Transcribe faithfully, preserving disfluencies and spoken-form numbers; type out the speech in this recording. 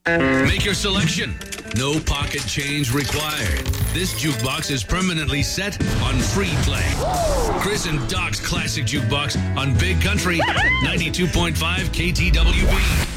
Make your selection. No pocket change required. This jukebox is permanently set on free play. Chris and Doc's Classic Jukebox on Big Country ninety-two point five K T W B.